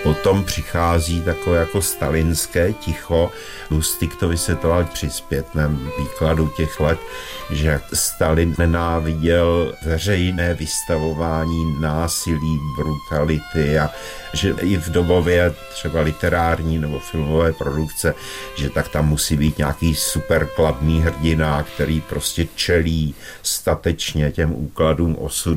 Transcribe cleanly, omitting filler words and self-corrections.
Potom přichází takové jako stalinské ticho. Lustig to vysvětloval při zpětném výkladu těch let, že Stalin nenáviděl veřejné vystavování násilí, brutality a že i v dobově třeba literární nebo filmové produkce, že tak tam musí být nějaký superkladný hrdina, který prostě čelí statečně těm úkladům osudu.